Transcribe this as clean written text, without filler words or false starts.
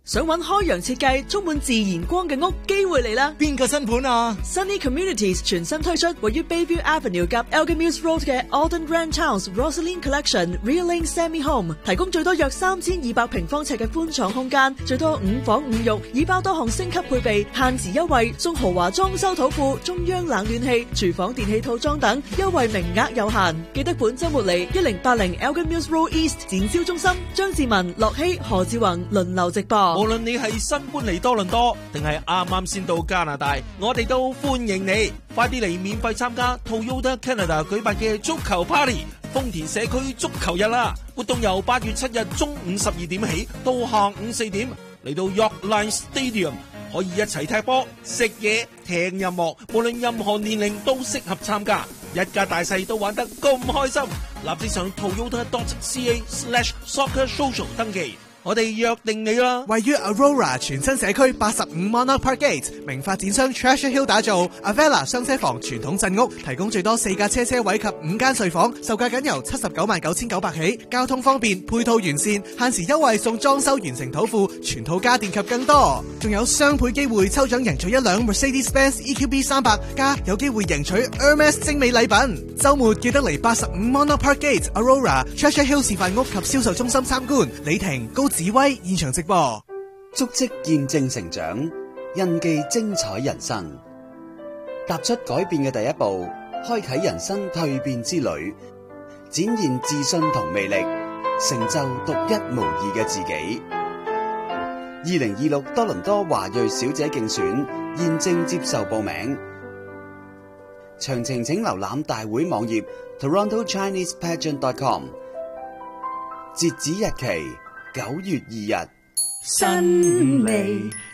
想揾開揚設計充滿自然光嘅屋，機會嚟啦！ 邊個新盤啊？ Sunny Communities 全新推出位於 Bayview Avenue 及 Elgin Mills Road 嘅 Alden Grand Towns Rosaline Collection Real-Link Semi Home， 提供最多約3200平方尺嘅寬敞空間，最多5房5浴，已包多項升級配備，限時優惠送豪華裝修土庫、中央冷暖氣、廚房電器套裝等，優惠名額有限。記得本週末嚟1080 Elgin Mills Road East 展銷中心，張志文、樂希、何志宏輪流直播。 無論你係新搬嚟多倫多，定係啱啱先到加拿大，我哋都歡迎你，快啲嚟免費參加 Toyota Canada 舉辦嘅足球 Party， 豐田社區足球日啦！活動由8月7日中午12點起到下午4點，嚟到 Yorkline Stadium， 可以一齊踢波、食嘢、聽音樂，無論任何年齡都適合參加，一家大細都玩得咁開心，立即上 toyota.ca/soccersocial 登記。我哋約定你啦！ 位於 Aurora 全新社區85 Monarch Park Gate， 名發展商 Treasure Hill 打造 Avella 雙車房傳統鎮屋，提供最多4架車位及5間睡房，售價僅由799900起，交通方便，配套完善，限時優惠送裝修完成土庫、全套家電及更多，仲有雙倍機會抽獎贏取一輛 Mercedes-Benz EQB 300，加有機會贏取 Hermes 精美禮品。週末記得嚟85 Monarch Park Gate Aurora Treasure Hill 示範屋及銷售中心參觀。李婷、高子威現場直播， 足跡見證成長，印記精彩人生。踏出改變嘅第一步，開啟人生蛻變之旅，展現自信同魅力，成就獨一無二嘅自己。2026多倫多華裔小姐競選現正接受報名，詳情請瀏覽大會網頁 TorontoChinesePageant.com， 截止日期9月2日。 新味